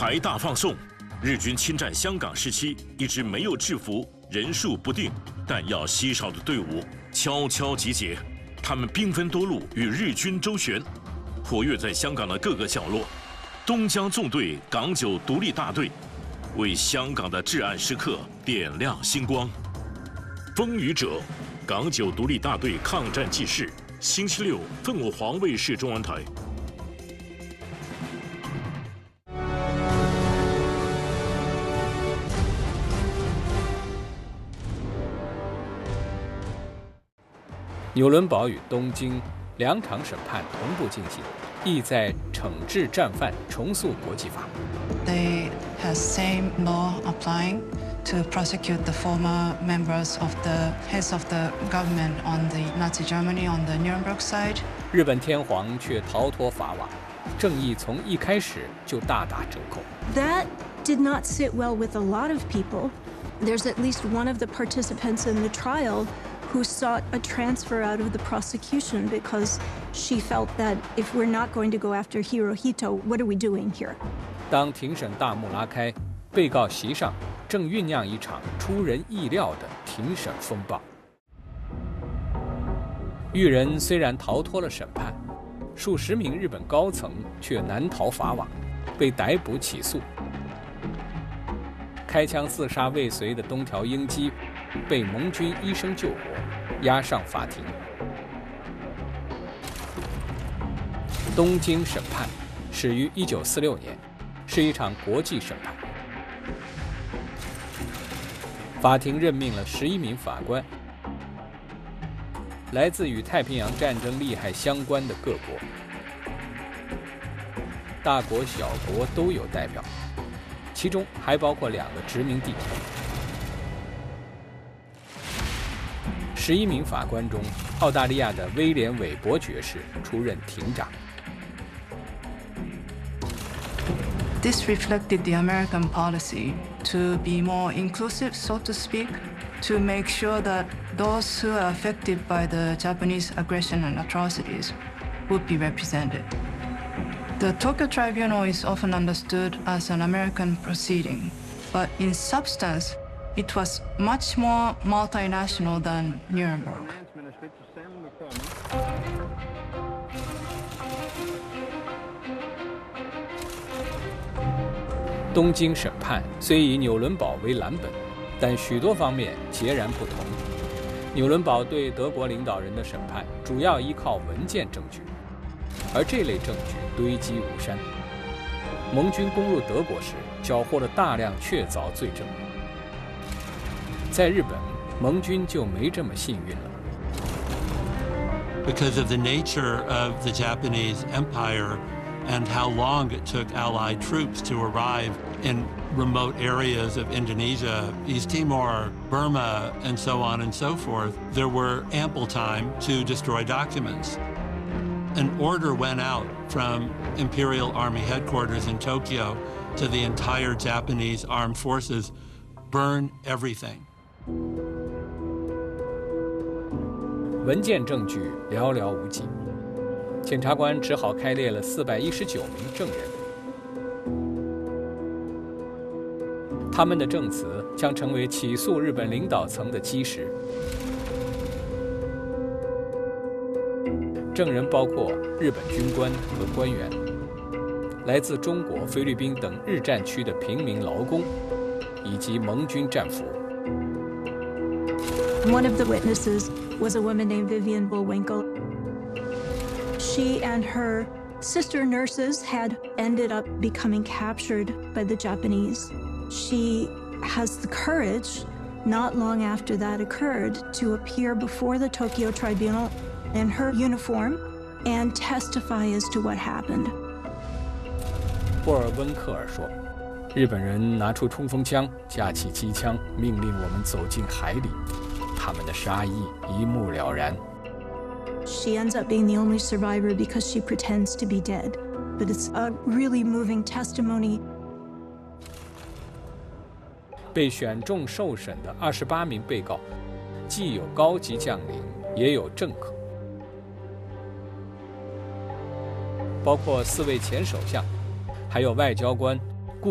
台大放送，日军侵占香港时期，一支没有制服、人数不定、弹药稀少的队伍悄悄集结，他们兵分多路与日军周旋，活跃在香港的各个角落。东江纵队港九独立大队为香港的至暗时刻点亮星光。风雨者，港九独立大队抗战纪事，星期六凤凰卫视中文台。 纽伦堡与东京两场审判同步进行，意在惩治战犯，重塑国际法。 They have same law applying to prosecute the former members of the heads of the government on the Nazi Germany on the Nuremberg side. 日本天皇却逃脱法网，正义从一开始就大打折扣。 That did not sit well with a lot of people. There's at least one of the participants in the trial who sought a transfer out of the prosecution because she felt that if we're not going to go after Hirohito, what are we doing here? 当庭审大幕拉开，被告席上正酝酿一场出人意料的庭审风暴。裕仁虽然逃脱了审判，数十名日本高层却难逃法网，被逮捕起诉。开枪自杀未遂的东条英机被盟军医生救活，押上法庭。东京审判始于1946年，是一场国际审判。法庭任命了11名法官，来自与太平洋战争利害相关的各国，大国小国都有代表，其中还包括2个殖民地。11名法官中，澳大利亚的威廉·韦伯爵士出任庭长。 This reflected the American policy to be more inclusive, so to speak, to make sure that those who are affected by the Japanese aggression and atrocities would be represented. The Tokyo Tribunal is often understood as an American proceeding, but in substance, it was much more multinational than Nuremberg. 东京审判虽以纽伦堡为蓝本，但许多方面截然不同。纽伦堡对德国领导人的审判主要依靠文件证据，而这类证据堆积如山。盟军攻入德国时，缴获了大量确凿罪证。在日本，盟军就没这么幸运了。 Because of the nature of the Japanese empire and how long it took Allied troops to arrive in remote areas of Indonesia, East Timor, Burma, and so on and so forth, there were ample time to destroy documents. An order went out from Imperial Army headquarters in Tokyo to the entire Japanese armed forces, burn everything. 文件证据寥寥无几，检察官只好开列了419名证人，他们的证词将成为起诉日本领导层的基石。证人包括日本军官和官员，来自中国、菲律宾等日战区的平民劳工，以及盟军战俘。 One of the witnesses was a woman named Vivian Bullwinkle. She and her sister nurses had ended up becoming captured by the Japanese. She has the courage, not long after that occurred, to appear before the Tokyo Tribunal in her uniform and testify as to what happened. 霍尔温克尔说，日本人拿出冲锋枪，架起机枪，命令我们走进海里。他们的杀意一目了然。 She ends up being the only survivor because she pretends to be dead. But it's a really moving testimony. 被选中受审的28名被告，既有高级将领，也有政客，包括4位前首相，还有外交官